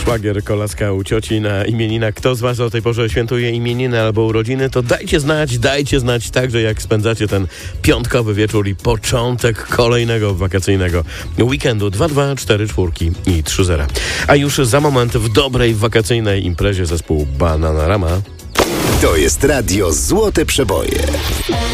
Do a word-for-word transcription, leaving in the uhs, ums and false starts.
szwagier Kolaska u cioci na imienina. Kto z was o tej porze świętuje imieniny albo urodziny, to dajcie znać, dajcie znać także, jak spędzacie ten piątkowy wieczór i początek kolejnego wakacyjnego weekendu. Dwa dwa cztery cztery i trzy zero. A już za moment w dobrej wakacyjnej imprezie zespół Bananarama. To jest radio Złote Przeboje.